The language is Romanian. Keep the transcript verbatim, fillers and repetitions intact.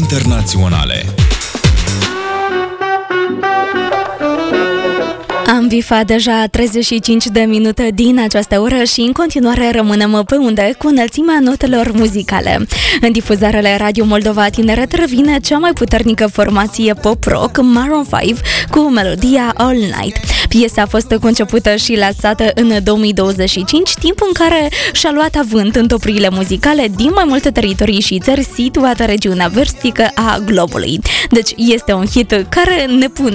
internaționale. Am bifat deja treizeci și cinci de minute din această oră și în continuare rămânem pe unde cu înălțimea notelor muzicale. În difuzarele Radio Moldova Tineret revine cea mai puternică formație pop-rock, Maroon cinci, cu melodia All Night. Piesa a fost concepută și lansată în două mii douăzeci și cinci, timp în care și-a luat avânt în topriile muzicale din mai multe teritorii și țări situate în regiunea vestică a globului. Deci este un hit care ne pune